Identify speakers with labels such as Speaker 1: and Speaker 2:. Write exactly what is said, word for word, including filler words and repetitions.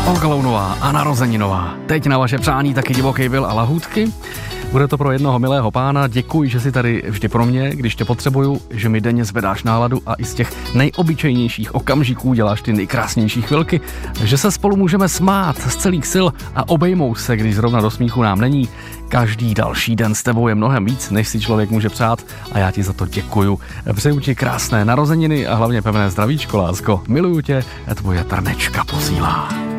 Speaker 1: Olga Lounová a narozeninová. Teď na vaše přání taky Divoký Vil a lahůdky. Bude to pro jednoho milého pána. Děkuji, že jsi tady vždy pro mě, když tě potřebuju, že mi denně zvedáš náladu a i z těch nejobyčejnějších okamžiků děláš ty nejkrásnější chvilky, že se spolu můžeme smát z celých sil a obejmout se, když zrovna do smíchu nám není. Každý další den s tebou je mnohem víc, než si člověk může přát a já ti za to děkuju. Přeju ti krásné narozeniny a hlavně pevné zdravíčko, lásko. Miluju tě, tvoje Trnečka posílá.